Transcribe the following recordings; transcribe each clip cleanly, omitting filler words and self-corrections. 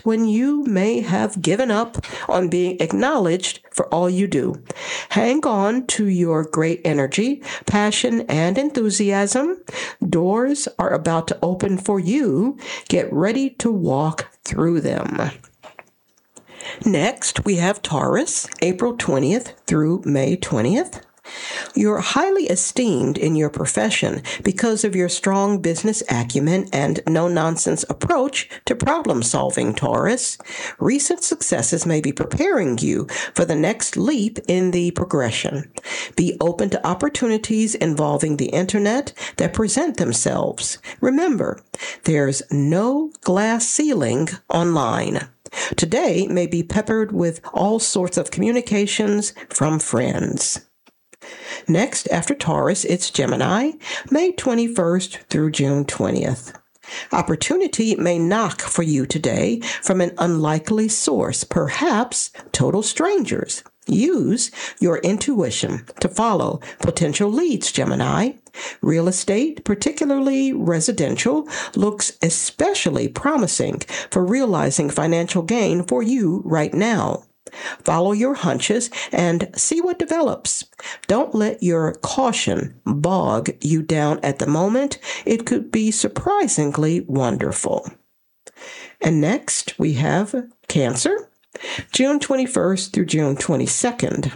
when you may have given up on being acknowledged for all you do. Hang on to your great energy, passion, and enthusiasm. Doors are about to open for you. Get ready to walk through them. Next, we have Taurus, April 20th through May 20th. You're highly esteemed in your profession because of your strong business acumen and no-nonsense approach to problem-solving, Taurus. Recent successes may be preparing you for the next leap in the progression. Be open to opportunities involving the internet that present themselves. Remember, there's no glass ceiling online. Today may be peppered with all sorts of communications from friends. Next, after Taurus, it's Gemini, May 21st through June 20th. Opportunity may knock for you today from an unlikely source, perhaps total strangers. Use your intuition to follow potential leads, Gemini. Real estate, particularly residential, looks especially promising for realizing financial gain for you right now. Follow your hunches and see what develops. Don't let your caution bog you down at the moment. It could be surprisingly wonderful. And next, we have Cancer, June 21st through June 22nd.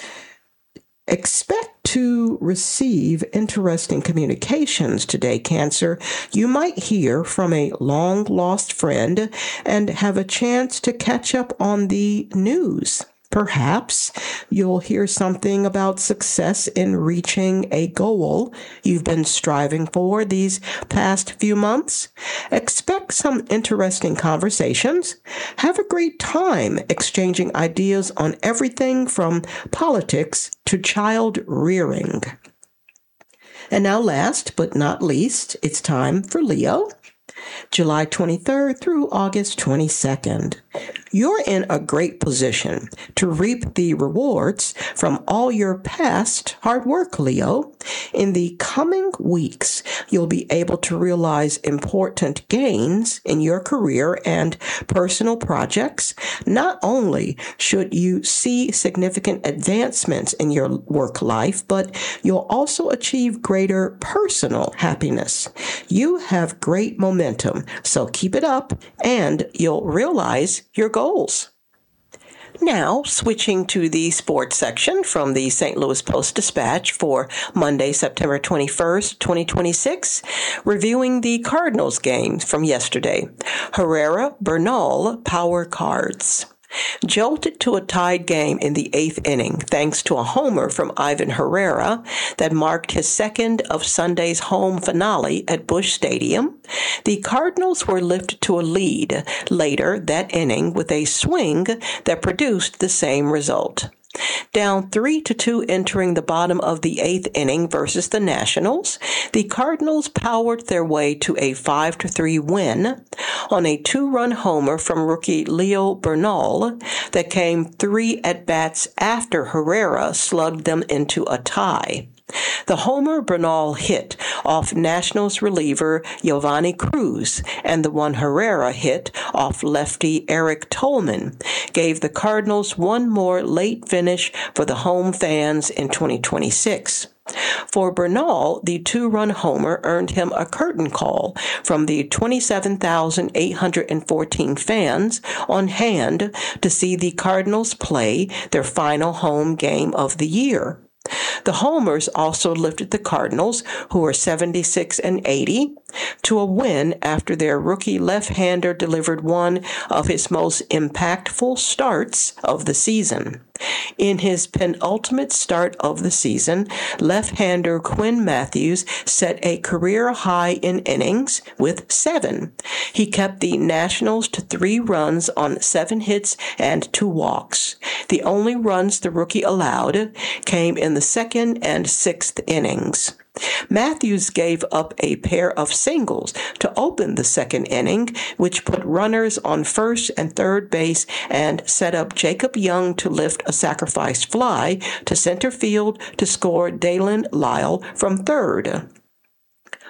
Expect to receive interesting communications today, Cancer. You might hear from a long-lost friend and have a chance to catch up on the news. Perhaps you'll hear something about success in reaching a goal you've been striving for these past few months. Expect some interesting conversations. Have a great time exchanging ideas on everything from politics to child rearing. And now last but not least, it's time for Leo. July 23rd through August 22nd. You're in a great position to reap the rewards from all your past hard work, Leo. In the coming weeks, you'll be able to realize important gains in your career and personal projects. Not only should you see significant advancements in your work life, but you'll also achieve greater personal happiness. You have great momentum, so keep it up and you'll realize your goals. Now, switching to the sports section from the St. Louis Post-Dispatch for Monday, September 21st, 2026, reviewing the Cardinals game from yesterday. Herrera, Bernal, power cards. Jolted to a tied game in the 8th inning thanks to a homer from Ivan Herrera that marked his second of Sunday's home finale at Busch Stadium, the Cardinals were lifted to a lead later that inning with a swing that produced the same result. Down 3-2 entering the bottom of the 8th inning versus the Nationals, the Cardinals powered their way to a 5-3 win on a 2-run homer from rookie Leo Bernal that came 3 at-bats after Herrera slugged them into a tie. The homer Bernal hit off Nationals reliever Giovanni Cruz and the one Herrera hit off lefty Eric Tolman gave the Cardinals one more late finish for the home fans in 2026. For Bernal, the 2-run homer earned him a curtain call from the 27,814 fans on hand to see the Cardinals play their final home game of the year. The homers also lifted the Cardinals, who were 76-80, to a win after their rookie left-hander delivered one of his most impactful starts of the season. In his penultimate start of the season, left-hander Quinn Matthews set a career high in innings with 7. He kept the Nationals to 3 runs on 7 hits and 2 walks. The only runs the rookie allowed came in the 2nd and 6th innings. Matthews gave up a pair of singles to open the 2nd inning, which put runners on first and third base and set up Jacob Young to lift a sacrifice fly to center field to score Dalen Lyle from third.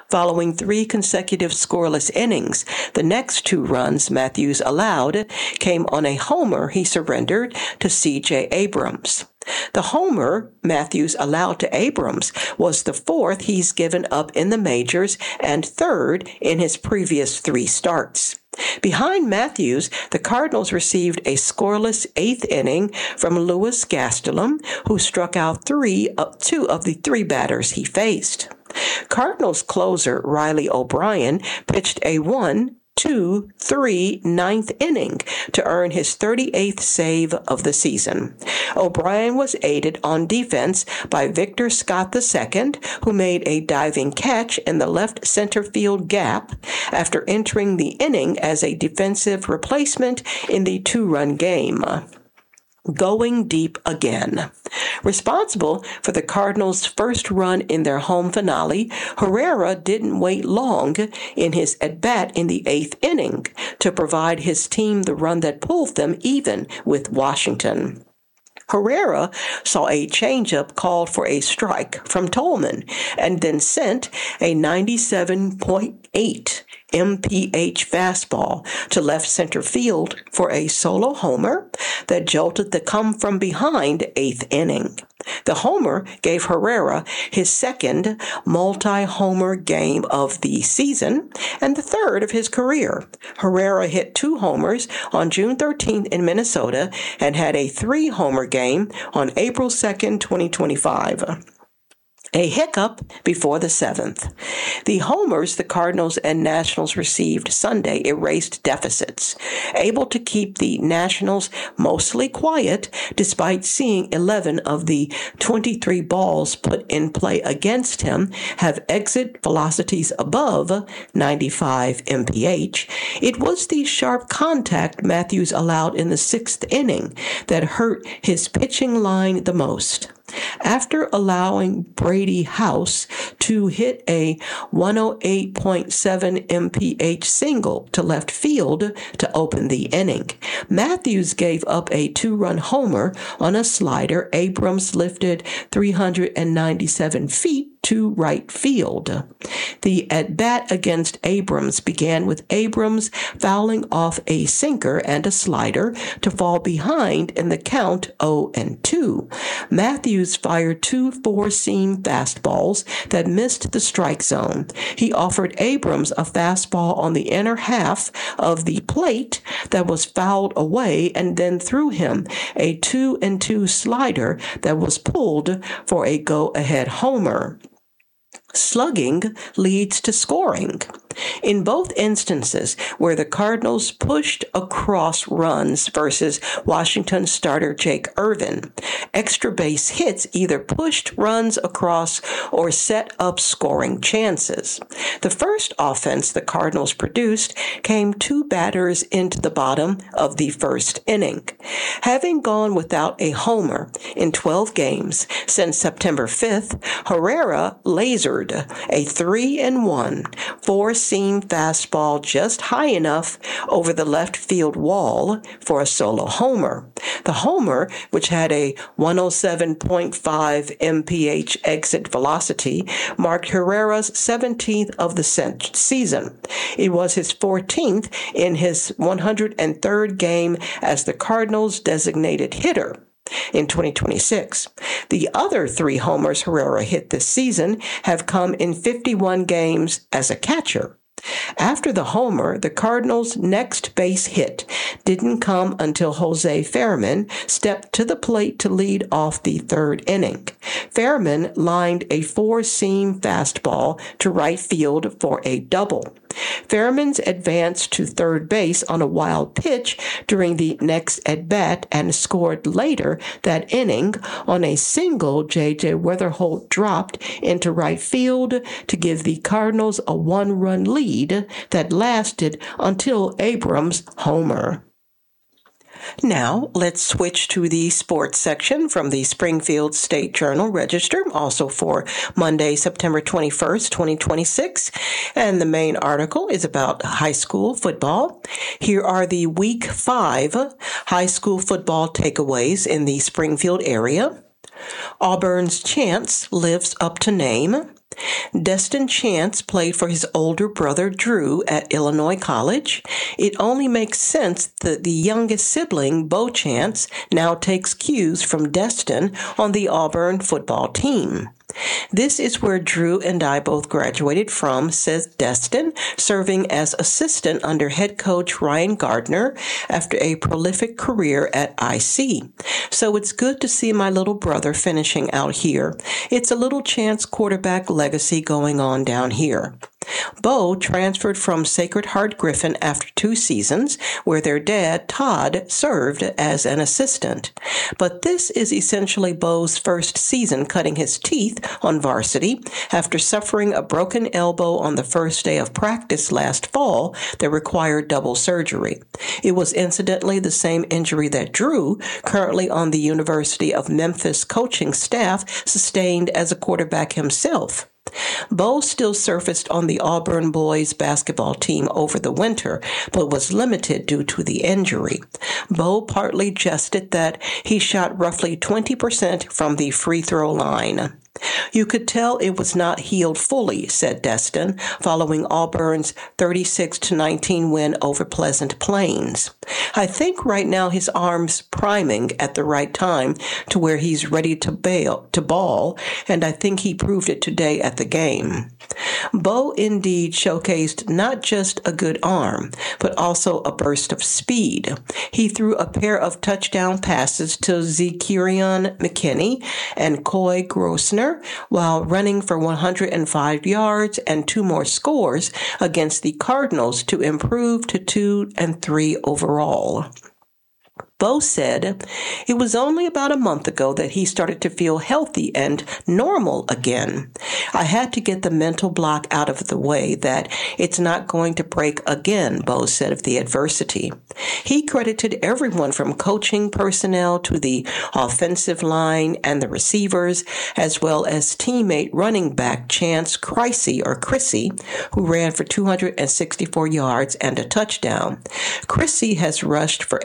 Following 3 consecutive scoreless innings, the next 2 runs Matthews allowed came on a homer he surrendered to C.J. Abrams. The homer Matthews allowed to Abrams was the 4th he's given up in the majors and 3rd in his previous 3 starts. Behind Matthews, the Cardinals received a scoreless 8th inning from Louis Gastelum, who struck out 2 of the 3 batters he faced. Cardinals closer Riley O'Brien pitched a 1-2-3 ninth inning to earn his 38th save of the season. O'Brien was aided on defense by Victor Scott II, who made a diving catch in the left center field gap after entering the inning as a defensive replacement in the 2-run game. Going deep again. Responsible for the Cardinals' first run in their home finale, Herrera didn't wait long in his at-bat in the 8th inning to provide his team the run that pulled them even with Washington. Herrera saw a changeup called for a strike from Tolman and then sent a 97.8 MPH fastball to left center field for a solo homer that jolted the come-from-behind 8th inning. The homer gave Herrera his 2nd multi-homer game of the season and the 3rd of his career. Herrera hit 2 homers on June 13th in Minnesota and had a 3-homer game on April 2nd, 2025. A hiccup before the 7th. The homers the Cardinals and Nationals received Sunday erased deficits, able to keep the Nationals mostly quiet despite seeing 11 of the 23 balls put in play against him have exit velocities above 95 mph. It was the sharp contact Matthews allowed in the 6th inning that hurt his pitching line the most. After allowing Brady House to hit a 108.7 mph single to left field to open the inning, Matthews gave up a 2-run homer on a slider Abrams lifted 397 feet to right field. The at-bat against Abrams began with Abrams fouling off a sinker and a slider to fall behind in the count 0-2. Matthews fired 2 four-seam fastballs that missed the strike zone. He offered Abrams a fastball on the inner half of the plate that was fouled away and then threw him a 2-2 slider that was pulled for a go-ahead homer. Slugging leads to scoring. In both instances where the Cardinals pushed across runs versus Washington starter Jake Irvin, extra base hits either pushed runs across or set up scoring chances. The first offense the Cardinals produced came 2 batters into the bottom of the 1st inning. Having gone without a homer in 12 games since September 5th, Herrera lasered a 3-1 four-seam fastball just high enough over the left field wall for a solo homer. The homer, which had a 107.5 mph exit velocity, marked Herrera's 17th of the season. It was his 14th in his 103rd game as the Cardinals' designated hitter in 2026. The other 3 homers Herrera hit this season have come in 51 games as a catcher. After the homer, the Cardinals' next base hit didn't come until Jose Fairman stepped to the plate to lead off the 3rd inning. Fairman lined a 4-seam fastball to right field for a double. Fairman's advanced to third base on a wild pitch during the next at-bat and scored later that inning on a single J.J. Weatherholt dropped into right field to give the Cardinals a 1-run lead that lasted until Abrams' homer. Now, let's switch to the sports section from the Springfield State Journal-Register, also for Monday, September 21st, 2026. And the main article is about high school football. Here are the Week 5 high school football takeaways in the Springfield area. Auburn's Chance lives up to name. Destin Chance played for his older brother Drew at Illinois College. It only makes sense that the youngest sibling, Bo Chance, now takes cues from Destin on the Auburn football team. This is where Drew and I both graduated from, says Destin, serving as assistant under head coach Ryan Gardner after a prolific career at IC. So it's good to see my little brother finishing out here. It's a little Chance quarterback legacy going on down here. Bo transferred from Sacred Heart Griffin after 2 seasons, where their dad, Todd, served as an assistant. But this is essentially Bo's first season cutting his teeth on varsity after suffering a broken elbow on the first day of practice last fall that required double surgery. It was incidentally the same injury that Drew, currently on the University of Memphis coaching staff, sustained as a quarterback himself. Bo still surfaced on the Auburn boys basketball team over the winter, but was limited due to the injury. Bo partly jested that he shot roughly 20% from the free throw line. You could tell it was not healed fully, said Destin, following Auburn's 36-19 win over Pleasant Plains. I think right now his arm's priming at the right time to where he's ready to ball, and I think he proved it today at the game. Bo indeed showcased not just a good arm, but also a burst of speed. He threw a pair of touchdown passes to Zekerion McKinney and Coy Grossner while running for 105 yards and 2 more scores against the Cardinals to improve to 2-3 overall. Bo said it was only about a month ago that he started to feel healthy and normal again. I had to get the mental block out of the way that it's not going to break again, Bo said of the adversity. He credited everyone from coaching personnel to the offensive line and the receivers, as well as teammate running back Chance Chrissy, who ran for 264 yards and a touchdown. Chrissy has rushed for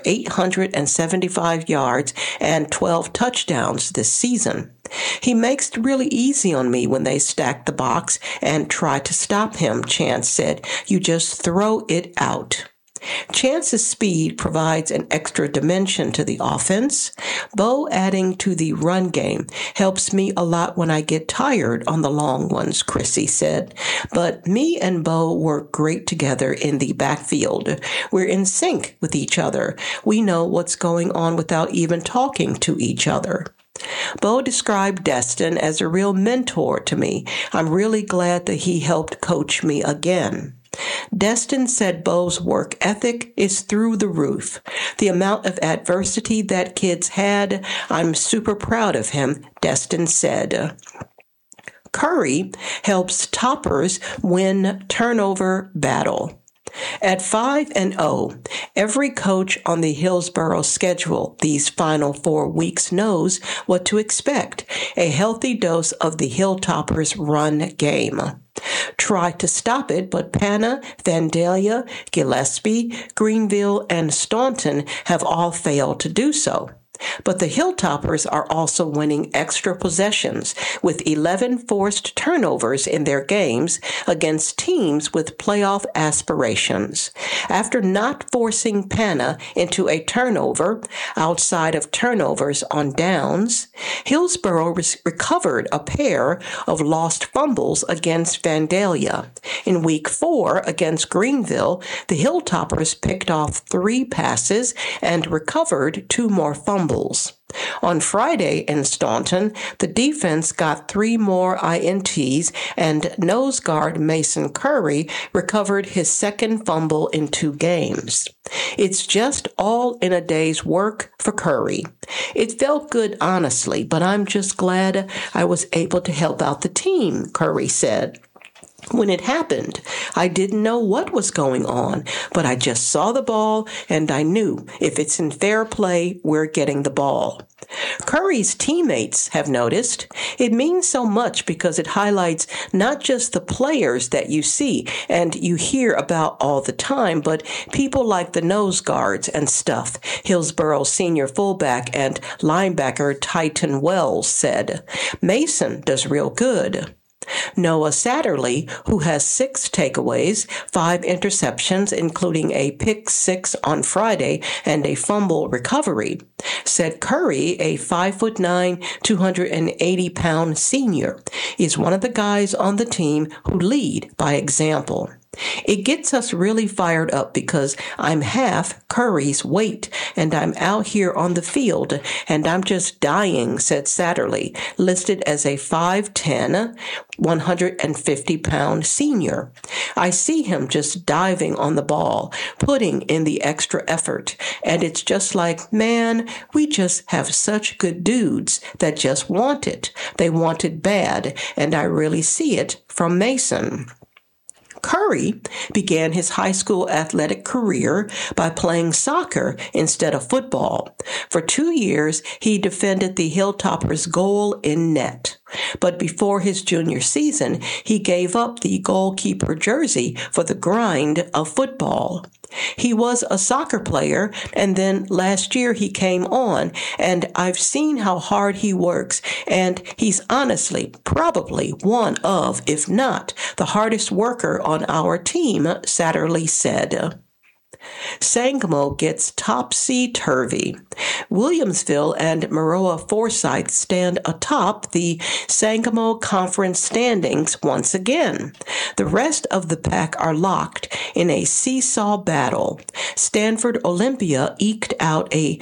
875 yards and 12 touchdowns this season. He makes it really easy on me when they stack the box and try to stop him, Chance said. You just throw it out. Chance's speed provides an extra dimension to the offense. Bo adding to the run game helps me a lot when I get tired on the long ones, Chrissy said. But me and Bo work great together in the backfield. We're in sync with each other. We know what's going on without even talking to each other. Bo described Destin as a real mentor to me. I'm really glad that he helped coach me again. Destin said Bo's work ethic is through the roof. The amount of adversity that kid's had, I'm super proud of him, Destin said. Curry helps toppers win turnover battle. At 5-0, every coach on the Hillsborough schedule these final 4 weeks knows what to expect, a healthy dose of the Hilltoppers run game. Tried to stop it, but Pana, Vandalia, Gillespie, Greenville, and Staunton have all failed to do so. But the Hilltoppers are also winning extra possessions with 11 forced turnovers in their games against teams with playoff aspirations. After not forcing Pana into a turnover outside of turnovers on downs, Hillsborough recovered a pair of lost fumbles against Vandalia. In Week 4 against Greenville, the Hilltoppers picked off 3 passes and recovered 2 more fumbles. On Friday in Staunton, the defense got 3 more INTs, and nose guard Mason Curry recovered his second fumble in 2 games. It's just all in a day's work for Curry. It felt good, honestly, but I'm just glad I was able to help out the team, Curry said. When it happened, I didn't know what was going on, but I just saw the ball and I knew if it's in fair play, we're getting the ball. Curry's teammates have noticed. It means so much because it highlights not just the players that you see and you hear about all the time, but people like the nose guards and stuff, Hillsborough senior fullback and linebacker Titan Wells said. Mason does real good. Noah Satterley, who has 6 takeaways, 5 interceptions, including a pick 6 on Friday and a fumble recovery, said Curry, a 5'9", 280-pound senior, is one of the guys on the team who lead by example. It gets us really fired up because I'm half Curry's weight and I'm out here on the field and I'm just dying, said Satterley, listed as a 5'10", 150-pound senior. I see him just diving on the ball, putting in the extra effort, and it's just like, man, we just have such good dudes that just want it. They want it bad, and I really see it from Mason. Curry began his high school athletic career by playing soccer instead of football. For 2 years, he defended the Hilltoppers' goal in net. But before his junior season, he gave up the goalkeeper jersey for the grind of football. He was a soccer player, and then last year he came on, and I've seen how hard he works, and he's honestly probably one of, if not, the hardest worker on our team, Satterley said. Sangamo gets topsy-turvy. Williamsville and Maroa Forsyth stand atop the Sangamo Conference standings once again. The rest of the pack are locked in a seesaw battle. Stanford Olympia eked out a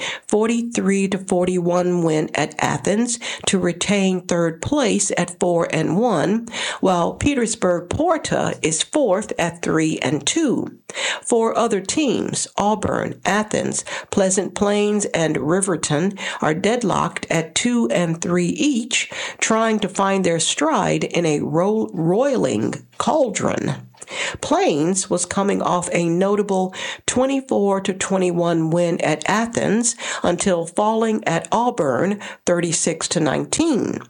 43-41 win at Athens to retain third place at 4-1, while Petersburg Porta is fourth at 3-2. 4 other teams, Auburn, Athens, Pleasant Plains, and Riverton, are deadlocked at 2 and 3 each, trying to find their stride in a roiling cauldron. Plains was coming off a notable 24-21 win at Athens until falling at Auburn 36-19.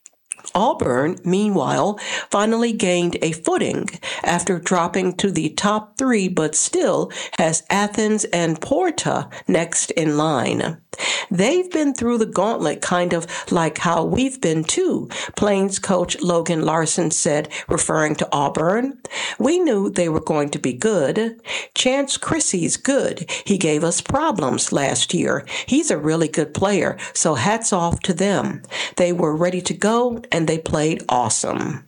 Auburn, meanwhile, finally gained a footing after dropping to the top 3, but still has Athens and Porta next in line. They've been through the gauntlet kind of like how we've been too, Plains coach Logan Larson said, referring to Auburn. We knew they were going to be good. Chance Chrissy's good. He gave us problems last year. He's a really good player, so hats off to them. They were ready to go, and they played awesome.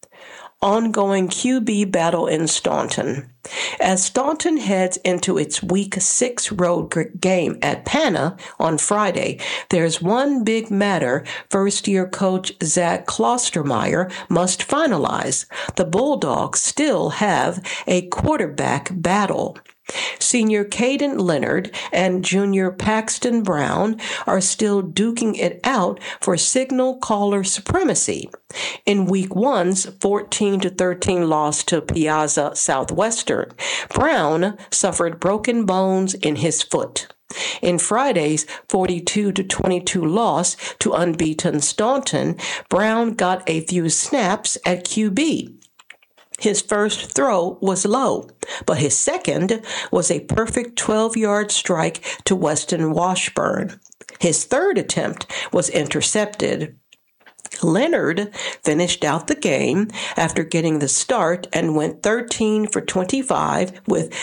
Ongoing QB battle in Staunton. As Staunton heads into its Week 6 road game at Pana on Friday, there's one big matter first-year coach Zach Klostermeyer must finalize. The Bulldogs still have a quarterback battle. Senior Caden Leonard and junior Paxton Brown are still duking it out for signal caller supremacy. In Week 1's 14-13 loss to Piazza Southwestern, Brown suffered broken bones in his foot. In Friday's 42-22 loss to unbeaten Staunton, Brown got a few snaps at QB. His first throw was low, but his second was a perfect 12-yard strike to Weston Washburn. His third attempt was intercepted. Leonard finished out the game after getting the start and went 13 for 25 with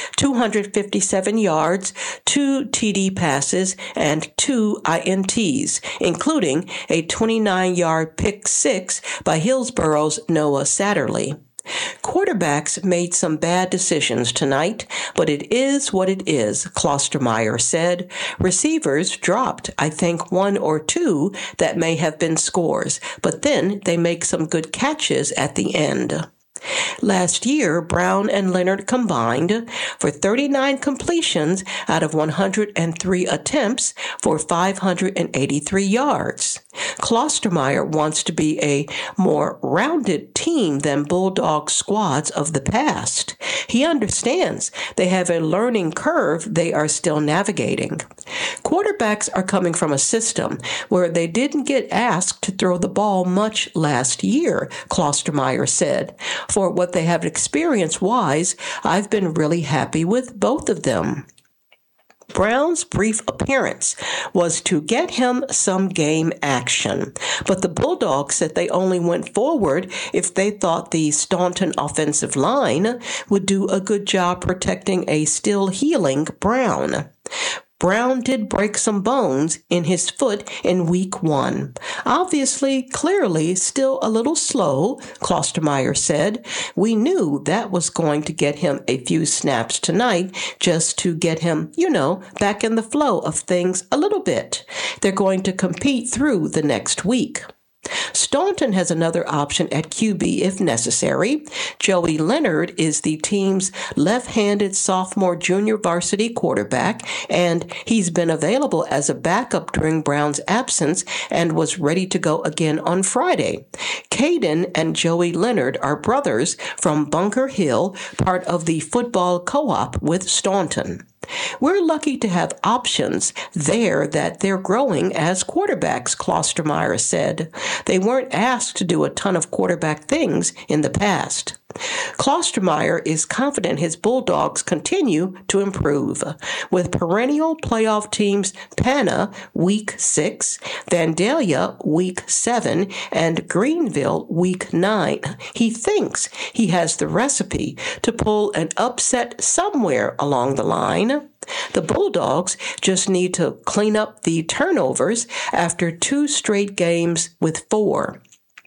257 yards, 2 TD passes, and 2 INTs, including a 29-yard pick 6 by Hillsborough's Noah Satterley. Quarterbacks made some bad decisions tonight, but it is what it is, Klostermeyer said. Receivers dropped, I think, 1 or 2 that may have been scores, but then they make some good catches at the end. Last year, Brown and Leonard combined for 39 completions out of 103 attempts for 583 yards. Klostermeyer wants to be a more rounded team than Bulldog squads of the past. He understands they have a learning curve they are still navigating. Quarterbacks are coming from a system where they didn't get asked to throw the ball much last year, Klostermeyer said. For what they have experience-wise, I've been really happy with both of them. Brown's brief appearance was to get him some game action, but the Bulldogs said they only went forward if they thought the Staunton offensive line would do a good job protecting a still healing Brown. Brown did break some bones in his foot in week 1. Obviously, clearly, still a little slow, Klostermeyer said. We knew that was going to get him a few snaps tonight just to get him, back in the flow of things a little bit. They're going to compete through the next week. Staunton has another option at QB if necessary. Joey Leonard is the team's left-handed sophomore junior varsity quarterback, and he's been available as a backup during Brown's absence and was ready to go again on Friday. Caden and Joey Leonard are brothers from Bunker Hill, part of the football co-op with Staunton. We're lucky to have options there that they're growing as quarterbacks, Klostermeyer said. They weren't asked to do a ton of quarterback things in the past. Klostermeyer is confident his Bulldogs continue to improve. With perennial playoff teams Pana Week 6, Vandalia Week 7, and Greenville Week 9, he thinks he has the recipe to pull an upset somewhere along the line. The Bulldogs just need to clean up the turnovers after 2 straight games with 4.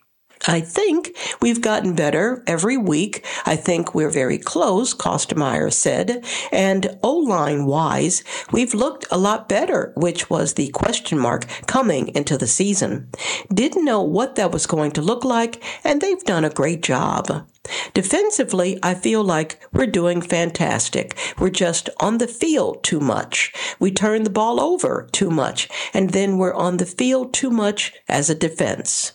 I think we've gotten better every week. I think we're very close, Klostermeyer said. And O-line wise, we've looked a lot better, which was the question mark coming into the season. Didn't know what that was going to look like, and they've done a great job. Defensively, I feel like we're doing fantastic. We're just on the field too much. We turn the ball over too much, and then we're on the field too much as a defense.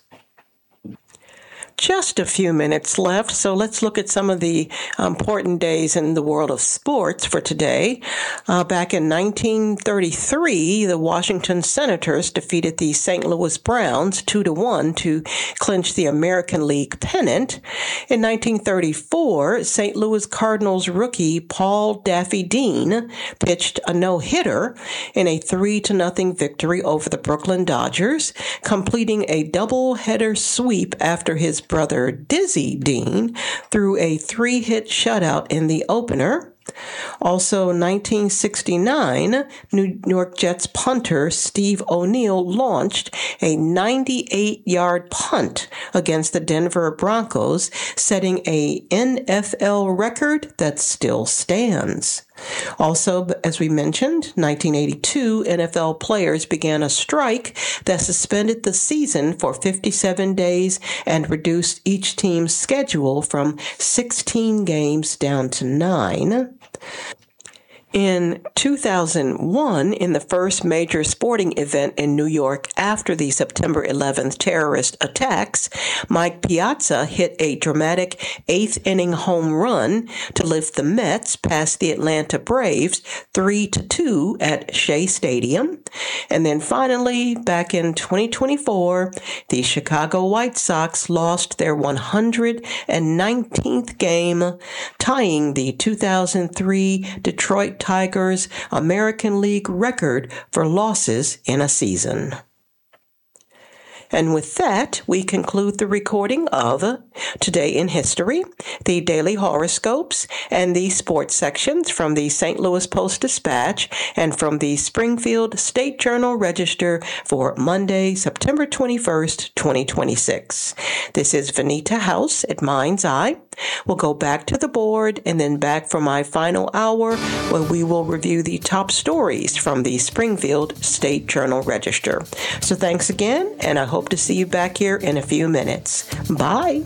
Just a few minutes left, so let's look at some of the important days in the world of sports for today. Back in 1933, the Washington Senators defeated the St. Louis Browns 2-1 to clinch the American League pennant. In 1934, St. Louis Cardinals rookie Paul Daffy Dean pitched a no-hitter in a 3-0 victory over the Brooklyn Dodgers, completing a double-header sweep after his brother Dizzy Dean threw a 3-hit shutout in the opener. Also, 1969, New York Jets punter Steve O'Neill launched a 98-yard punt against the Denver Broncos, setting a NFL record that still stands. Also, as we mentioned, 1982, NFL players began a strike that suspended the season for 57 days and reduced each team's schedule from 16 games down to 9. In 2001, in the first major sporting event in New York after the September 11th terrorist attacks, Mike Piazza hit a dramatic 8th-inning home run to lift the Mets past the Atlanta Braves 3-2 at Shea Stadium. And then finally, back in 2024, the Chicago White Sox lost their 119th game, tying the 2003 Detroit Tigers' American League record for losses in a season. And with that, we conclude the recording of Today in History, the daily horoscopes, and the sports sections from the St. Louis Post-Dispatch and from the Springfield State Journal-Register for Monday, September 21st, 2026. This is Vanita House at Mind's Eye. We'll go back to the board and then back for my final hour where we will review the top stories from the Springfield State Journal-Register. So thanks again, and I hope to see you back here in a few minutes. Bye.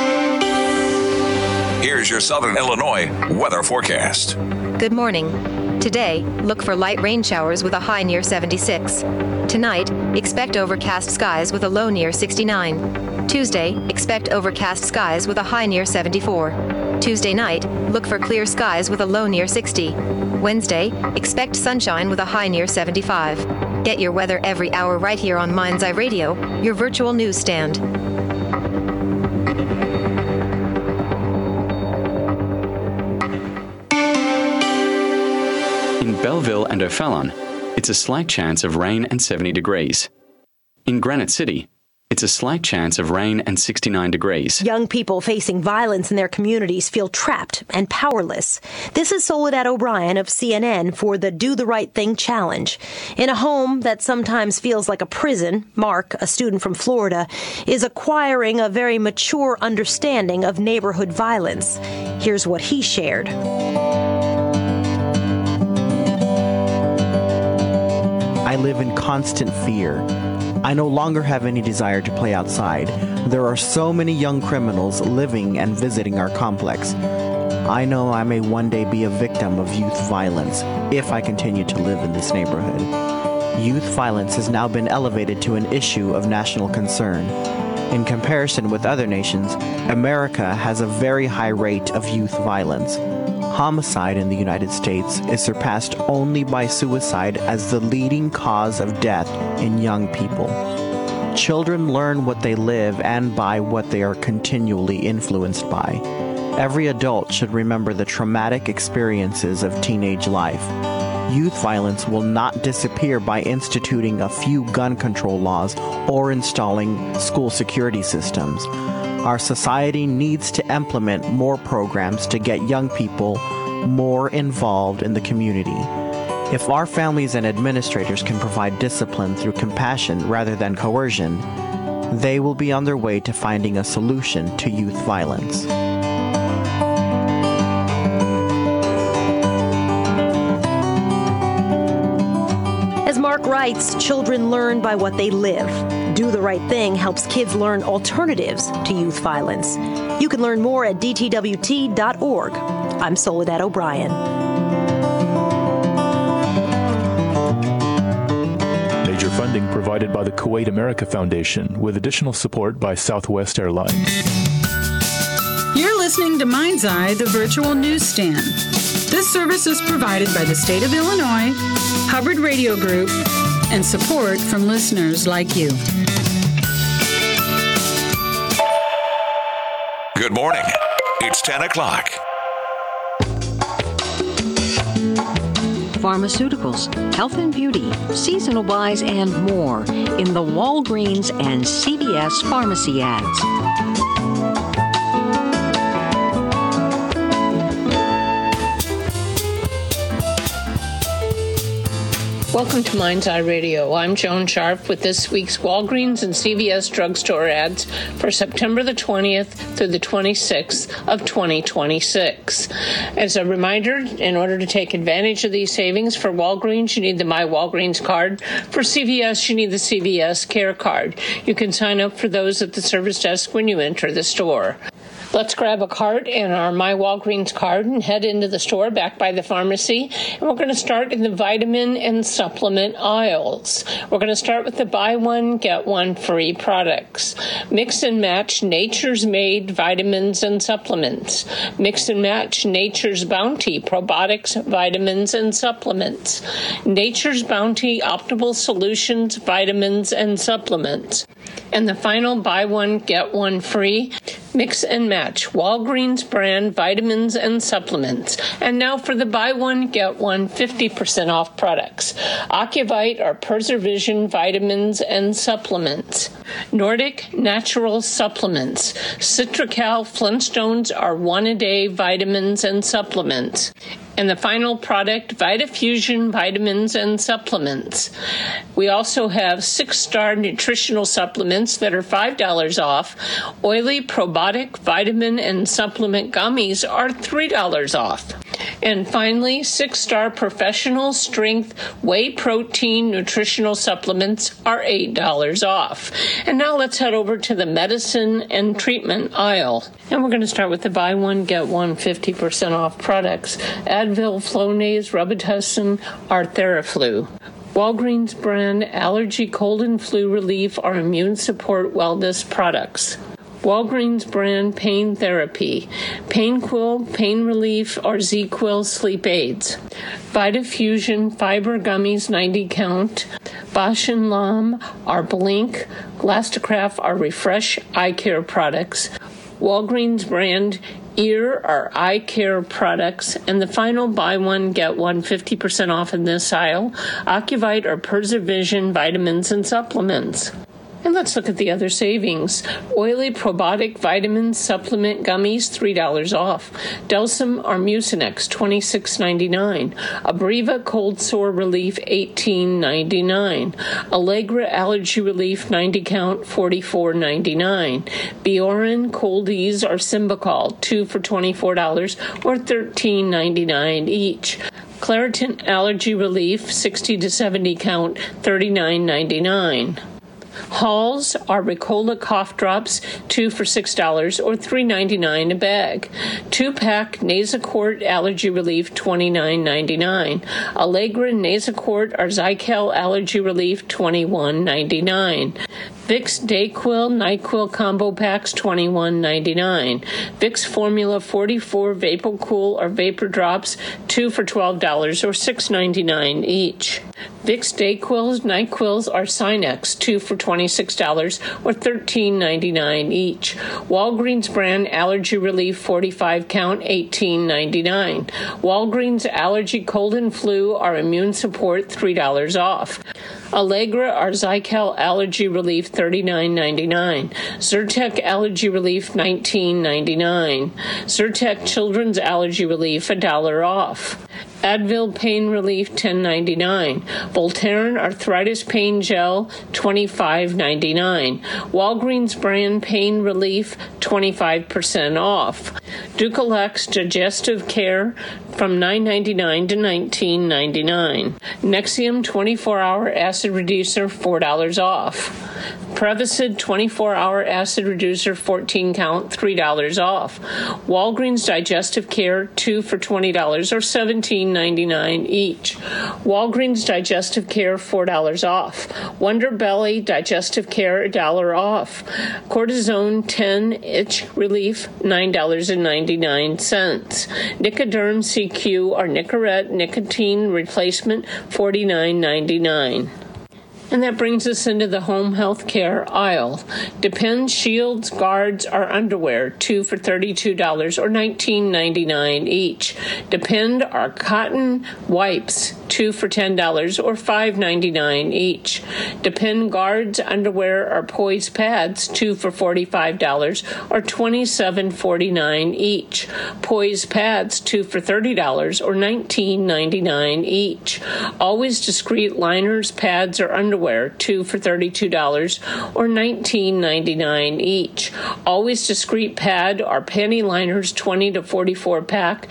Here's your Southern Illinois weather forecast. Good morning. Today, look for light rain showers with a high near 76. Tonight, expect overcast skies with a low near 69. Tuesday, expect overcast skies with a high near 74. Tuesday night, look for clear skies with a low near 60. Wednesday, expect sunshine with a high near 75. Get your weather every hour right here on Mind's Eye Radio, your virtual newsstand. In Belleville and O'Fallon, it's a slight chance of rain and 70 degrees. In Granite City, it's a slight chance of rain and 69 degrees. Young people facing violence in their communities feel trapped and powerless. This is Soledad O'Brien of CNN for the Do the Right Thing Challenge. In a home that sometimes feels like a prison, Mark, a student from Florida, is acquiring a very mature understanding of neighborhood violence. Here's what he shared. I live in constant fear. I no longer have any desire to play outside. There are so many young criminals living and visiting our complex. I know I may one day be a victim of youth violence if I continue to live in this neighborhood. Youth violence has now been elevated to an issue of national concern. In comparison with other nations, America has a very high rate of youth violence. Homicide in the United States is surpassed only by suicide as the leading cause of death in young people. Children learn what they live and by what they are continually influenced by. Every adult should remember the traumatic experiences of teenage life. Youth violence will not disappear by instituting a few gun control laws or installing school security systems. Our society needs to implement more programs to get young people more involved in the community. If our families and administrators can provide discipline through compassion rather than coercion, they will be on their way to finding a solution to youth violence. As Mark writes, children learn by what they live. Do the Right Thing helps kids learn alternatives to youth violence. You can learn more at dtwt.org. I'm Soledad O'Brien. Major funding provided by the Kuwait America Foundation with additional support by Southwest Airlines. You're listening to Mind's Eye, the virtual newsstand. This service is provided by the state of Illinois, Hubbard Radio Group, and support from listeners like you. Good morning. It's 10 o'clock. Pharmaceuticals, health and beauty, seasonal buys, and more in the Walgreens and CVS pharmacy ads. Welcome to Mind's Eye Radio. I'm Joan Sharp with this week's Walgreens and CVS drugstore ads for September the 20th through the 26th of 2026. As a reminder, in order to take advantage of these savings, for Walgreens, you need the My Walgreens card. For CVS, you need the CVS Care card. You can sign up for those at the service desk when you enter the store. Let's grab a cart and our My Walgreens card and head into the store back by the pharmacy. And we're going to start in the vitamin and supplement aisles. We're going to start with the buy one, get one free products. Mix and match Nature's Made vitamins and supplements. Mix and match Nature's Bounty probiotics, vitamins, and supplements. Nature's Bounty Optimal Solutions vitamins and supplements. And the final buy one, get one free, mix and match Walgreens brand vitamins and supplements. And now for the buy one, get one 50% off products. Ocuvite or Preservision vitamins and supplements. Nordic Natural Supplements. Citracal Flintstones are one-a-day vitamins and supplements. And the final product, VitaFusion vitamins and supplements. We also have 6-star nutritional supplements that are $5 off. Oily probiotic vitamin and supplement gummies are $3 off. And finally, 6-star professional strength whey protein nutritional supplements are $8 off. And now let's head over to the medicine and treatment aisle. And we're going to start with the buy one, get one 50% off products. Advil, Flonase, Robitussin, Artheraflu. Walgreens brand allergy, cold and flu relief are immune support wellness products. Walgreens brand pain therapy, PainQuil, pain relief, or Z-Quil sleep aids. VitaFusion fiber gummies 90 count. Bausch & Lomb are Blink. Glasticraft are Refresh eye care products. Walgreens brand Ear are eye care products, and the final buy one, get one 50% off in this aisle, Ocuvite or Persevision vitamins and supplements. And let's look at the other savings. Oily probiotic vitamin supplement gummies, $3 off. Delsum or Mucinex, $26.99. Abreva cold sore relief, $18.99. Allegra allergy relief, 90 count, $44.99. Biorin cold ease or Symbicol, 2 for $24 or $13.99 each. Claritin allergy relief, 60 to 70 count, $39.99. Halls are Ricola cough drops, 2 for $6 or $3.99 a bag. 2-pack Nasacort allergy relief, $29.99. Allegra Nasacort or Zykel allergy relief, $21.99. Vicks Dayquil NyQuil combo packs, $21.99. Vicks Formula 44 VapoCool or Vapor Drops, 2 for $12 or $6.99 each. Vicks Dayquils, NyQuils or Sinex, 2 for $26 or $13.99 each. Walgreens brand allergy relief 45 count, $18.99. Walgreens allergy cold and flu or immune support, $3 off. Allegra or Zykel allergy relief, $39.99. Zyrtec allergy relief, $19.99. Zyrtec children's allergy relief, $1 off. Advil pain relief, $10.99. Voltaren arthritis pain gel, $25.99. Walgreens brand pain relief, 25% off. Ducalex digestive care from $9.99 to $19.99. Nexium 24-hour acid reducer, $4 off. Prevacid 24-hour acid reducer 14 count, $3 off. Walgreens digestive care, 2 for $20 or $17.99 each. Walgreens digestive care, $4 off. Wonder Belly digestive care, $1 off. Cortisone 10 itch relief, $9.99. Nicoderm CQ or Nicorette nicotine replacement, $49.99. And that brings us into the home health care aisle. Depend shields, guards, or underwear, 2 for $32 or $19.99 each. Depend are cotton wipes, 2 for $10 or $5.99 each. Depend guards, underwear, or Poise pads, 2 for $45 or $27.49 each. Poise pads, 2 for $30 or $19.99 each. Always discreet liners, pads, or underwear, 2 for $32 or $19.99 each. Always discreet pad or panty liners, 20 to 44 pack,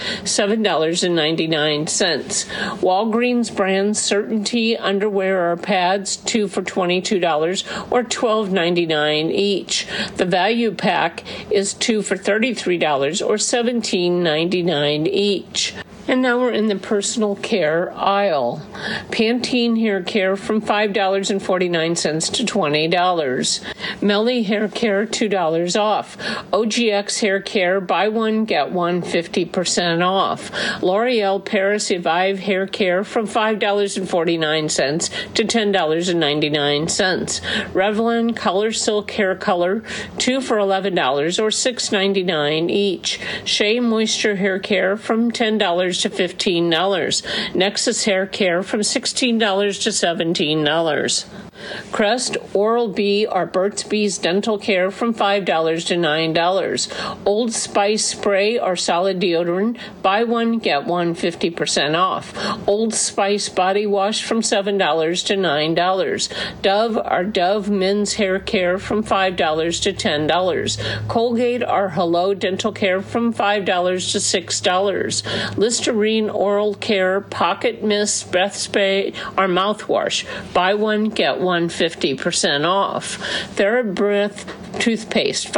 $7.99. Walgreens brand Certainty underwear or pads, 2 for $22 or $12.99 each. The value pack is 2 for $33 or $17.99 each. And now we're in the personal care aisle. Pantene hair care from $5.49 to $20. Melly hair care, $2 off. OGX hair care, buy one, get one 50% off. L'Oreal Paris Evive hair care from $5.49 to $10.99. Revlon Color Silk hair color, 2 for $11 or $6.99 each. Shea Moisture hair care from $10 to $15. Nexus hair care from $16 to $17. Crest, Oral-B, or Burt's Bees Dental Care from $5 to $9. Old Spice Spray or Solid Deodorant, buy one, get one 50% off. Old Spice Body Wash from $7 to $9. Dove or Dove Men's Hair Care from $5 to $10. Colgate or Hello Dental Care from $5 to $6. Listerine Oral Care Pocket Mist Breath Spray or Mouthwash, buy one, get one 50% off. TheraBreath Toothpaste,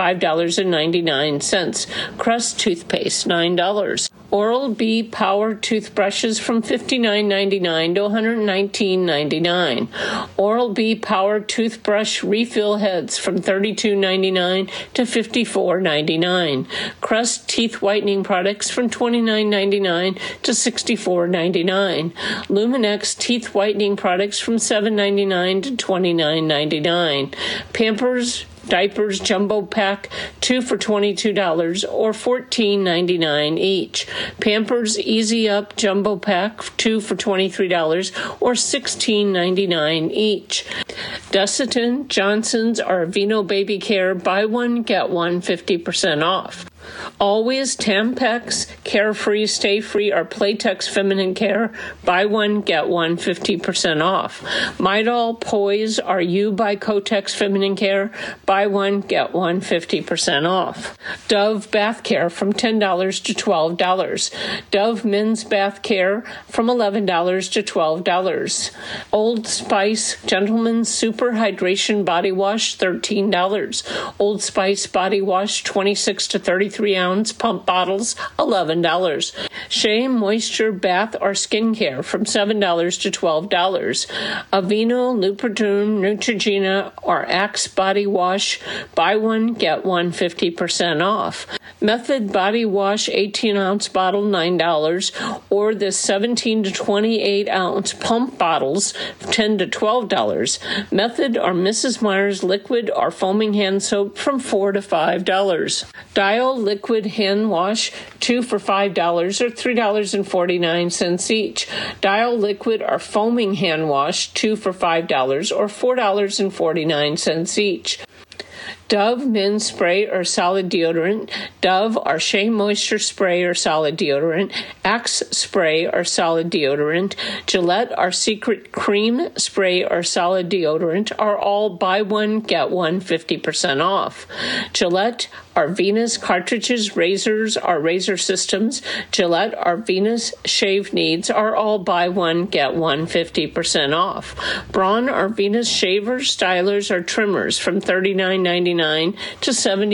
$5.99. Crest Toothpaste, $9. Oral-B Power Toothbrushes from $59.99 to $119.99. Oral-B Power Toothbrush Refill Heads from $32.99 to $54.99. Crest Teeth Whitening Products from $29.99 to $64.99. Luminex Teeth Whitening Products from $7.99 to $29.99. Pampers Diapers Jumbo Pack, 2 for $22 or $14.99 each. Pampers Easy Up Jumbo Pack, 2 for $23 or $16.99 each. Desitin, Johnson's, or Aveeno Baby Care, buy one, get one 50% off. Always Tampax, Carefree, Stay Free, or Playtex Feminine Care, buy one, get one 50% off. Midol, Poise, or You by Kotex Feminine Care, buy one, get one 50% off. Dove Bath Care from $10 to $12. Dove Men's Bath Care from $11 to $12. Old Spice Gentleman's Super Hydration Body Wash, $13. Old Spice Body Wash, 26 to 33-ounce pump bottles, $11. Shea Moisture Bath or Skincare from $7 to $12. Aveeno, Lubriderm, Neutrogena, or Axe Body Wash, buy one, get one 50% off. Method Body Wash 18-ounce bottle, $9, or the 17 to 28-ounce pump bottles, $10 to $12. Method or Mrs. Meyer's Liquid or Foaming Hand Soap from $4 to $5. Dial Liquid Hand Wash, 2 for $5 or $3.49 each. Dial Liquid or Foaming Hand Wash, 2 for $5 or $4.49 each. Dove Men's Spray or Solid Deodorant, Dove or Shea Moisture Spray or Solid Deodorant, Axe Spray or Solid Deodorant, Gillette or Secret Cream Spray or Solid Deodorant are all buy one, get one 50% off. Gillette or Venus Cartridges, Razors or Razor Systems, Gillette or Venus Shave Needs are all buy one, get one 50% off. Braun or Venus Shavers, Stylers, or Trimmers from $39.99 to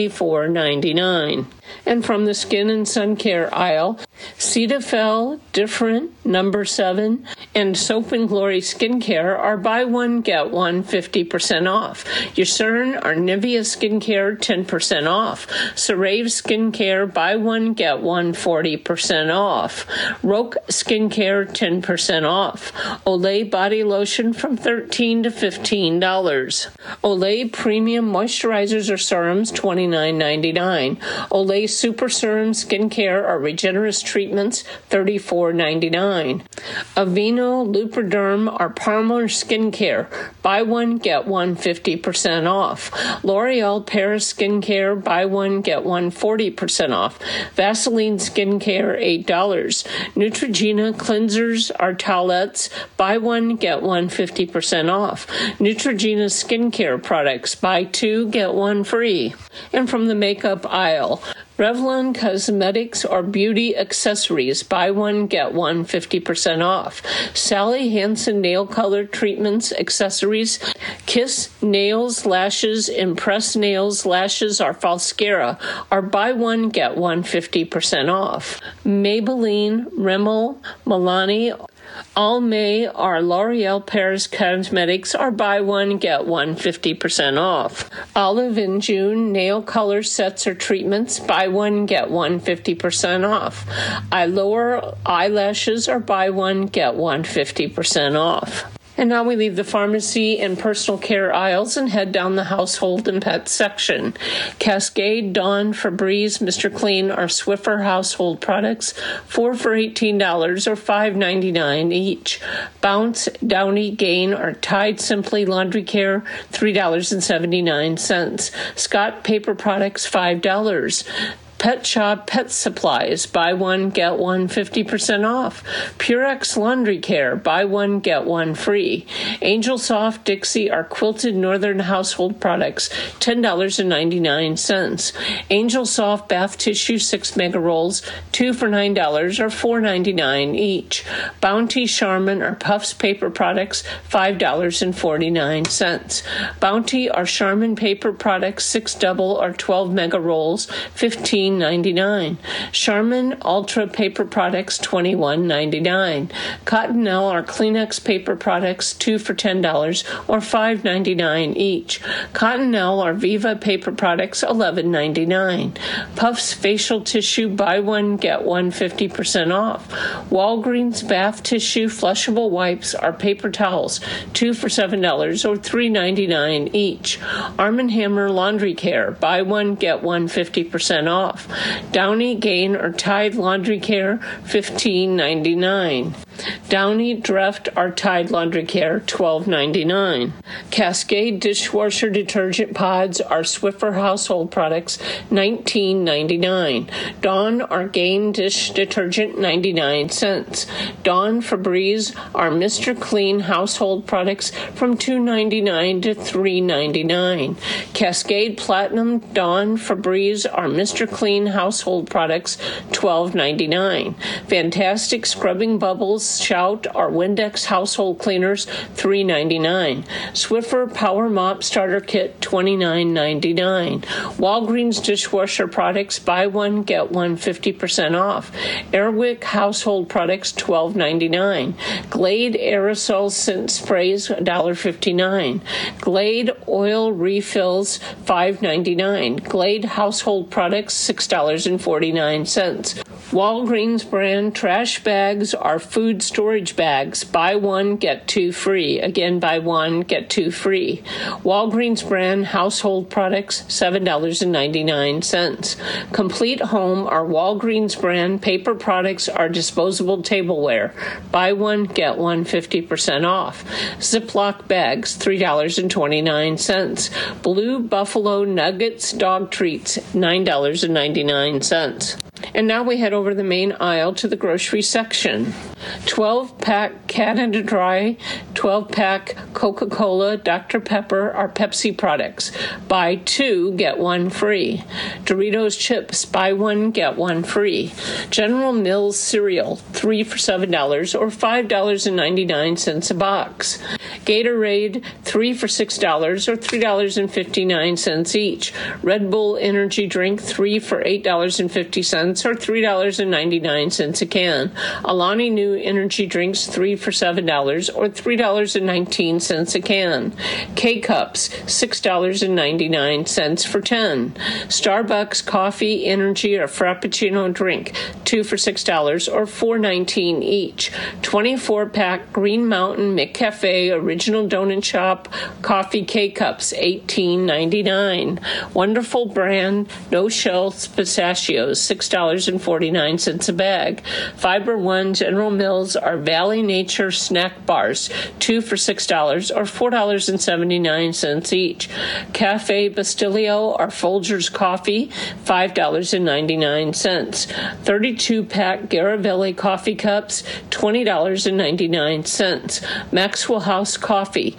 $74.99. And from the Skin and Sun Care aisle, Cetaphil, Different, Number 7, and Soap and Glory Skincare are buy one, get one 50% off. Eucerin or Nivea Skincare, 10% off. CeraVe Skincare, buy one, get one 40% off. Roke Skincare, 10% off. Olay Body Lotion from $13 to $15. Olay Premium Moisturizers or Serums, $29.99. Olay Super Serum Skincare or Regenerous Treatments, $34.99. Aveeno, Lubriderm, or Palmer Skincare, buy one, get one 50% off. L'Oreal Paris Skincare, buy one, get one 40% off. Vaseline Skincare, $8. Neutrogena Cleansers or Towelettes, buy one, get one 50% off. Neutrogena Skincare Products, buy two, get one free. And from the makeup aisle, Revlon Cosmetics or Beauty Accessories, buy one, get one 50% off. Sally Hansen Nail Color Treatments, Accessories, Kiss Nails, Lashes, Impress Nails, Lashes, or Falscara are buy one, get one 50% off. Maybelline, Rimmel, Milani, Almay or L'Oreal Paris Cosmetics are buy one, get one 50% off. Olive and June nail color sets or treatments, buy one, get one 50% off. Eyelower eyelashes are buy one, get one 50% off. And now we leave the pharmacy and personal care aisles and head down the household and pet section. Cascade, Dawn, Febreze, Mr. Clean are Swiffer household products, 4 for $18 or $5.99 each. Bounce, Downy, Gain are Tide Simply Laundry Care, $3.79. Scott Paper Products, $5. Pet Shop Pet Supplies, buy one, get one, 50% off. Purex Laundry Care, buy one, get one free. Angel Soft Dixie are quilted northern household products, $10.99. Angel Soft Bath Tissue 6 mega rolls, 2 for $9 or $4.99 each. Bounty Charmin are Puffs Paper Products, $5.49. Bounty are Charmin Paper Products, 6 double or 12 mega rolls, $15.99. Charmin Ultra Paper Products, $21.99. Cottonelle are Kleenex Paper Products, 2 for $10 or $5.99 each. Cottonelle are Viva Paper Products, $11.99. Puffs Facial Tissue, buy one, get one, 50% off. Walgreens Bath Tissue Flushable Wipes are paper towels, 2 for $7 or $3.99 each. Arm & Hammer Laundry Care, buy one, get one, 50% off. Downy, Gain, or Tide Laundry Care, $15.99. Downy, Dreft, or Tide Laundry Care, $12.99. Cascade Dishwasher Detergent Pods are Swiffer Household Products, $19.99. Dawn or Gain Dish Detergent, 99 cents. Dawn Febreze are Mr. Clean Household Products from $2.99 to $3.99. Cascade Platinum Dawn Febreze are Mr. Clean Household Products, $12.99. Fantastic Scrubbing Bubbles Shout or Windex Household Cleaners, $3.99. Swiffer Power Mop Starter Kit, $29.99. Walgreens Dishwasher Products, buy one, get one, 50% off. Airwick Household Products, $12.99. Glade Aerosol Scent Sprays, $1.59. Glade Oil Refills, $5.99. Glade Household Products, $6.49. Walgreens brand trash bags are food storage bags. Buy one, get two free. Again, buy one, get two free. Walgreens brand household products, $7.99. Complete Home are Walgreens brand paper products are disposable tableware. Buy one, get one, 50% off. Ziploc bags, $3.29. Blue Buffalo Nuggets dog treats, $9.99. And now we head over the main aisle to the grocery section. 12-pack Canada Dry, 12-pack Coca-Cola, Dr. Pepper are Pepsi products. Buy two, get one free. Doritos chips, buy one, get one free. General Mills cereal, 3 for $7 or $5.99 a box. Gatorade, 3 for $6 or $3.59 each. Red Bull energy drink, 3 for $8.50 or $3.99 a can. Alani Nu energy drinks, 3 for $7 or $3.19 a can. K-Cups, $6.99 for 10. Starbucks coffee, energy, or Frappuccino drink, 2 for $6 or $4.19 each. 24-pack Green Mountain McCafe Original Donut Shop coffee K-Cups, $18.99. Wonderful brand, no shells pistachios, $6.49 a bag. Fiber One General Mills are Valley Nature snack bars, 2 for $6 or $4.79 each. Cafe Bastilio or Folgers coffee, $5.99. 32-pack Garavelli coffee cups, $20.99. Maxwell House coffee,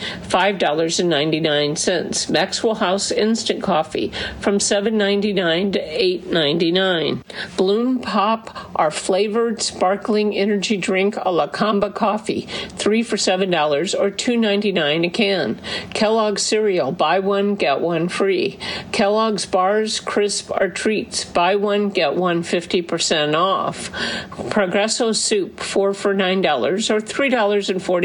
$5.99. Maxwell House instant coffee from $7.99 to $8.99. Bloom Pop are flavored sparkling energy drink a la Camba coffee, 3 for $7 or $2.99 a can. Kellogg's cereal, buy one, get one free. Kellogg's bars, crisp, or treats, buy one, get one, 50% off. Progresso soup, 4 for $9 or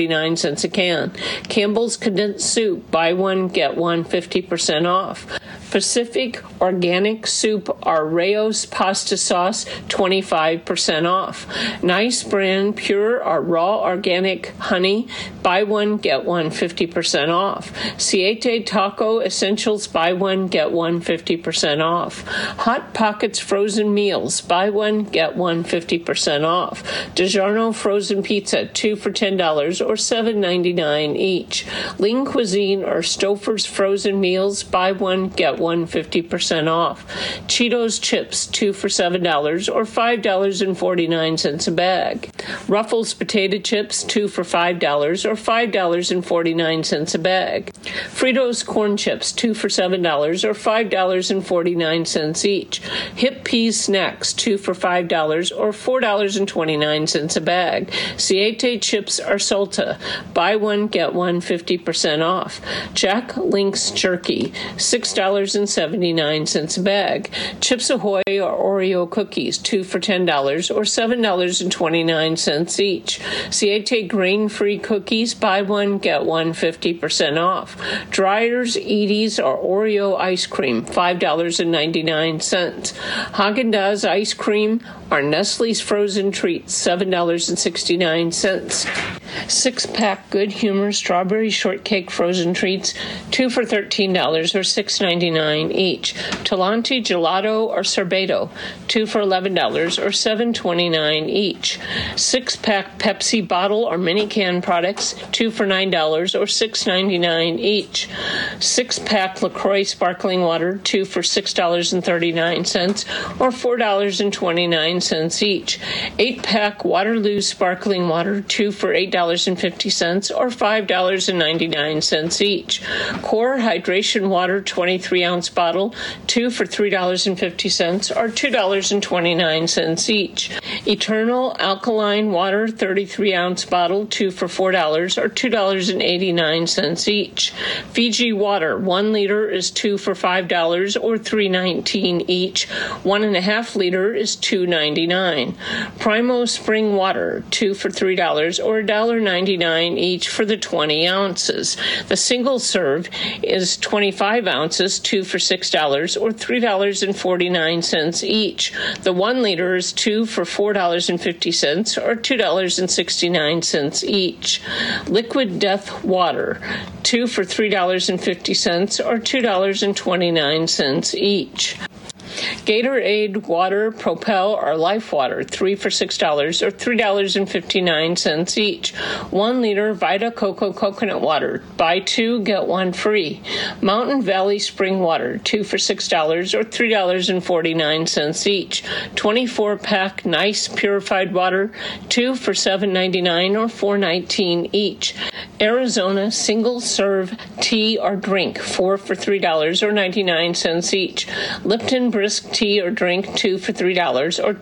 $3.49 a can. Campbell's condensed soup, buy one, get one, 50% off. Pacific Organic Soup Arroyos Pasta Sauce, 25% off. Nice Brand Pure or Raw Organic Honey, buy one, get one, 50% off. Siete Taco Essentials, buy one, get one, 50% off. Hot Pockets Frozen Meals, buy one, get one, 50% off. DiGiorno Frozen Pizza, 2 for $10 or $7.99 each. Ling Cuisine or Stouffer's Frozen Meals, buy one, get one, 50% off. Cheetos Chips, 2 for $7 or $5.49 a bag. Ruffles Potato Chips, 2 for $5 or $5.49 a bag. Fritos Corn Chips, 2 for $7 or $5.49 each. Hip Peas Snacks, 2 for $5 or $4.29 a bag. Siete Chips or Salta, buy one, get one, 50% off. Jack Link's Jerky, $6.79 a bag. Chips Ahoy or Oreo Cookies, 2 for $10 or $7.29 each. Siete Grain-Free Cookies, buy one, get one, 50% off. Dryers, Edie's, or Oreo Ice Cream, $5.99. Haagen-Dazs Ice Cream or Nestle's Frozen Treats, $7.69. 6-pack Good Humor Strawberry Shortcake Frozen Treats, 2 for $13 or $6.99 each. Talenti Gelato or Sorbeto, 2 for $11 or $7.29 each. 6-pack Pepsi bottle or mini can products, 2 for $9 or $6.99 each. 6-pack LaCroix Sparkling Water, 2 for $6.39 or $4.29 each. 8-pack Waterloo Sparkling Water, 2 for $8.50 or $5.99 each. Core Hydration Water 23-ounce bottle, 2 for $3.50 or $2.29 each. Eternal Alkaline Water 33-ounce bottle, 2 for $4 or $2.89 each. Fiji Water 1 liter is 2 for $5 or $3.19 each. 1.5 liter is $2.99. Primo Spring Water, 2 for $3 or $1.99 each for the 20 ounces. The single serve is 25 ounces, 2 for $6 or $3.49 each. The 1 liter is 2 for $4.50 or $2.69 each. Liquid Death Water, 2 for $3.50 or $2.29 each. Gatorade Water, Propel, or Life Water, 3 for $6 or $3.59 each. 1 liter Vita Coco Coconut Water, buy 2, get 1 free. Mountain Valley Spring Water, 2 for $6 or $3.49 each. 24-pack Nice Purified Water, 2 for $7.99 or $4.19 each. Arizona Single Serve Tea or Drink, 4 for $3 or 99 each. Lipton Brisk Tea or Drink, 2 for $3 or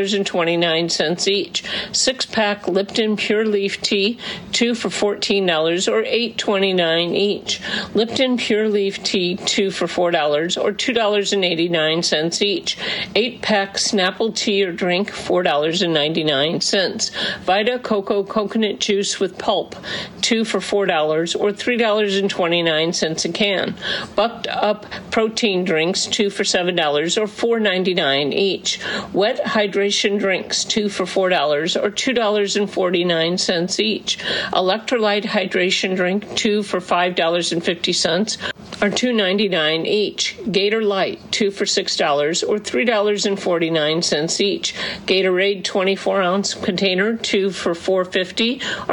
$2.29 each. 6-pack Lipton Pure Leaf Tea, 2 for $14 or $8.29 each. Lipton Pure Leaf Tea, 2 for $4 or $2.89 each. 8-pack Snapple Tea or Drink, $4.99. Vita Coco Coconut Juice with Pulp, 2 for $4 or $3.29 a can. Bucked Up Protein Drinks, 2 for $7 or $4.99 each. Wet Hydration Drinks, 2 for $4 or $2.49 each. Electrolyte Hydration Drink, 2 for $5.50 or $2.99 each. Gator Light, 2 for $6 or $3.49 each. Gatorade 24-ounce container, 2 for $4.50 or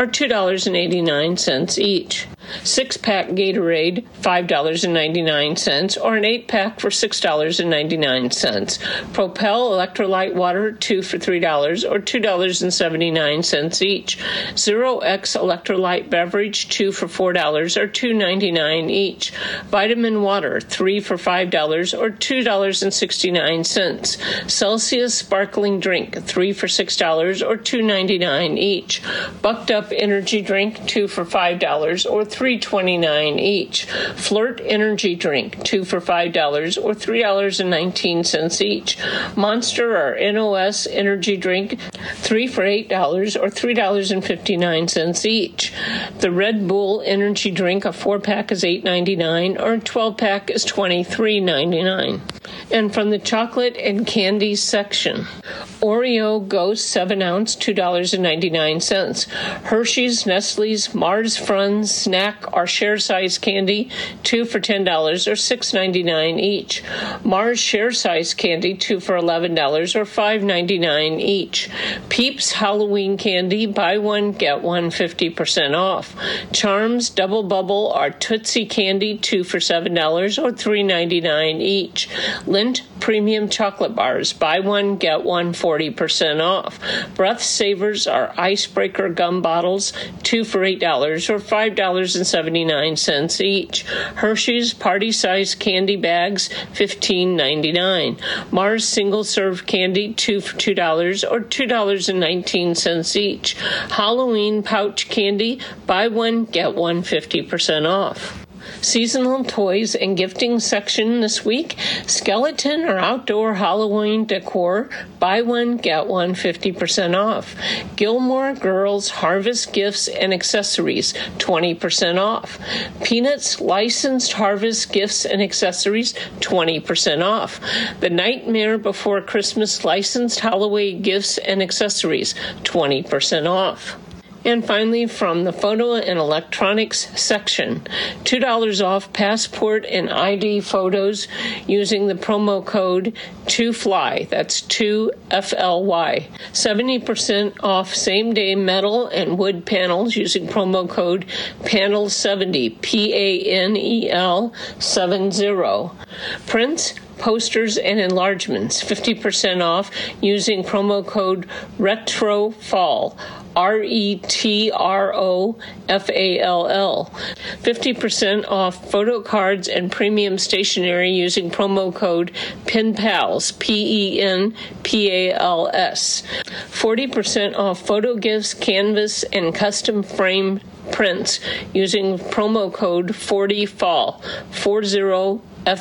$2.89 each. 6-pack Gatorade, $5.99, or an 8-pack for $6.99. Propel Electrolyte Water, 2 for $3 or $2.79 each. Zero X Electrolyte Beverage, 2 for $4 or $2.99 each. Vitamin Water, 3 for $5 or $2.69. Celsius Sparkling Drink, 3 for $6 or $2.99 each. Bucked Up Energy Drink, 2 for $5 or $3 $3.29 each. Flirt energy drink, 2 for $5 or $3.19 each. Monster or NOS energy drink, 3 for $8 or $3.59 each. The Red Bull energy drink, a 4-pack is $8.99 or a 12-pack is $23.99. And from the chocolate and candy section, Oreo Ghost 7-ounce, $2.99. Hershey's, Nestle's, Mars Friends snack or share size candy, 2 for $10 or $6.99 each. Mars share size candy, 2 for $11 or $5.99 each. Peeps Halloween candy, buy one get one 50% off. Charms Double Bubble or Tootsie candy, 2 for $7 or $3.99 each. Lindt Premium Chocolate Bars, buy one get one 40% off. Breath Savers are Icebreaker gum bottles, 2 for $8 or $5.79 each. Hershey's Party Size candy bags, $15.99. Mars Single Serve candy, 2 for $2 or $2.19 each. Halloween pouch candy, buy one get one 50% off. Seasonal toys and gifting section this week, skeleton or outdoor Halloween decor, buy one, get one 50% off. Gilmore Girls Harvest Gifts and Accessories, 20% off. Peanuts Licensed Harvest Gifts and Accessories, 20% off. The Nightmare Before Christmas Licensed Halloween Gifts and Accessories, 20% off. And finally, from the photo and electronics section, $2 off passport and ID photos using the promo code 2FLY. That's 2FLY. 70% off same-day metal and wood panels using promo code PANEL70, PANEL 70. Prints, posters, and enlargements, 50% off using promo code RETROFALL, RETROFALL. 50% off photo cards and premium stationery using promo code PENPALS, PENPALS. 40% off photo gifts, canvas, and custom frame prints using promo code 40FALL, 40FALL.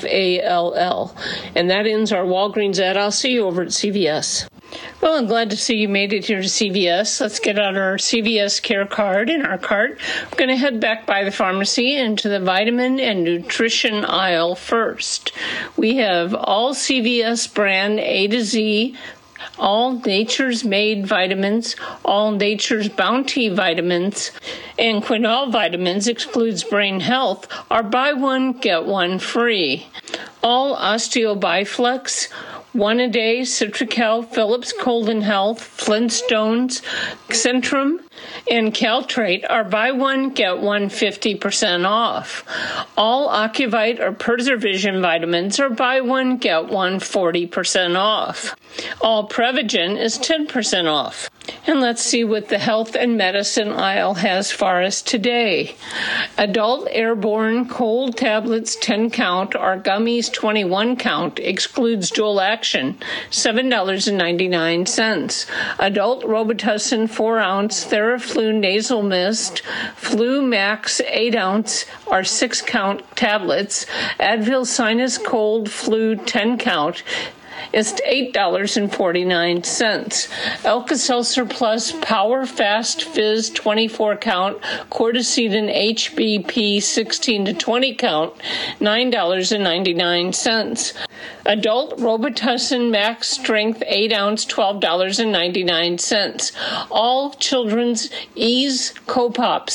And that ends our Walgreens ad. I'll see you over at CVS. Well, I'm glad to see you made it here to CVS. Let's get out our CVS Care card in our cart. We're going to head back by the pharmacy into the vitamin and nutrition aisle first. We have all CVS brand A to Z, all Nature's Made vitamins, all Nature's Bounty vitamins, and Quinol vitamins excludes brain health are buy one, get one free. All OsteoBiflex, 1 a day, Citracal, Philips Colon Health, Flintstones, Centrum, and Caltrate are buy one, get one 50% off. All Ocuvite or Preservision vitamins are buy one, get one 40% off. All Prevagen is 10% off. And let's see what the health and medicine aisle has for us today. Adult Airborne Cold Tablets 10 count or gummies 21 count excludes dual action, $7.99. Adult Robitussin 4 ounce Theraflu nasal mist, Flu Max 8 ounce or 6 count tablets, Advil Sinus Cold Flu 10 count is $8.49. Alka-Seltzer Plus Power Fast Fizz 24 count, Cortesidin HBP 16 to 20 count, $9.99. Adult Robitussin Max Strength 8 ounce, $12.99. All Children's Ease Copops,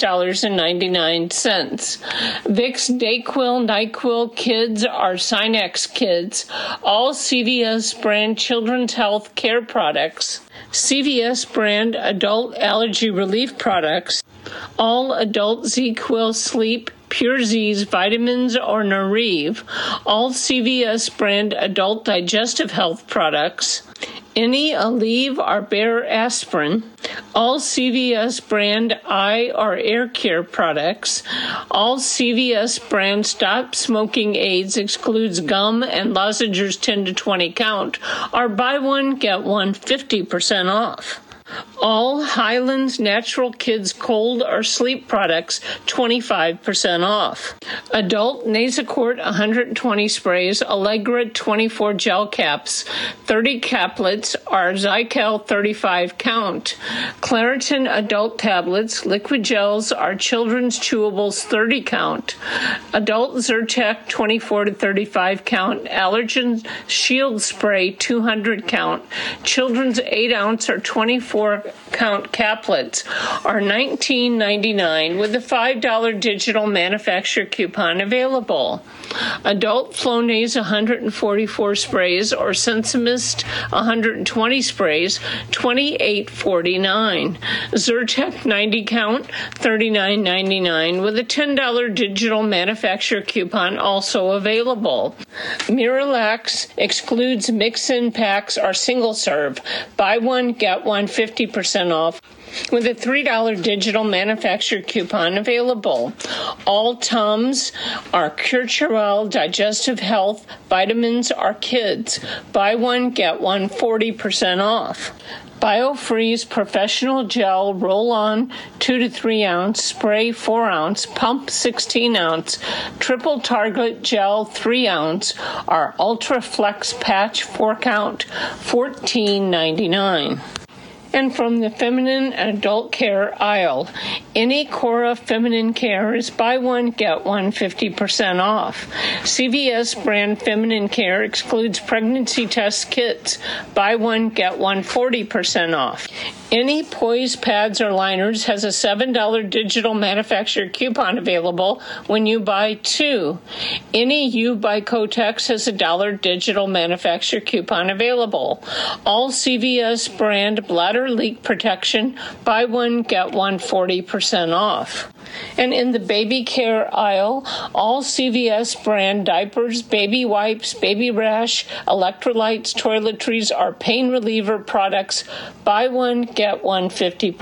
$6.99. Vicks DayQuil NyQuil Kids or Sinex Kids. All CVS brand children's health care products. CVS brand adult allergy relief products. All adult ZQuil Sleep, Pure Z's vitamins or Nariv, all CVS brand adult digestive health products, any Aleve or Bayer aspirin, all CVS brand eye or air care products, all CVS brand stop smoking aids excludes gum and lozenges 10 to 20 count, are buy one, get one 50% off. All Highlands Natural Kids cold or sleep products, 25% off. Adult Nasacort 120 sprays, Allegra 24 gel caps, 30 caplets are Zycal 35 count. Claritin adult tablets, liquid gels are children's chewables 30 count. Adult Zyrtec 24 to 35 count, Allergen Shield Spray 200 count. Children's 8 ounce or 24 count caplets are $19.99 with a $5 digital manufacturer coupon available. Adult Flonase 144 sprays or Sensimist 120 sprays, $28.49. Zyrtec 90 count, $39.99 with a $10 digital manufacturer coupon also available. Miralax excludes mix-in packs or single serve. Buy one, get one 50% off with a $3 digital manufacturer coupon available. All Tums are Curturel Digestive Health vitamins are kids. Buy one, get one 40% off. BioFreeze Professional Gel Roll-On 2 to 3 ounce, Spray 4 ounce, Pump 16 ounce, Triple Target Gel 3 ounce, or Ultra Flex Patch 4 count, $14.99. And from the feminine and adult care aisle, any Cora feminine care is buy one, get one 50% off. CVS brand feminine care excludes pregnancy test kits. Buy one, get one 40% off. Any Poise pads or liners has a $7 digital manufacturer coupon available when you buy 2. Any U by Kotex has a $1 digital manufacturer coupon available. All CVS brand bladder leak protection, buy one, get one 40% off. And in the baby care aisle, all CVS brand diapers, baby wipes, baby rash, electrolytes, toiletries are pain reliever products. Buy one, get one 50%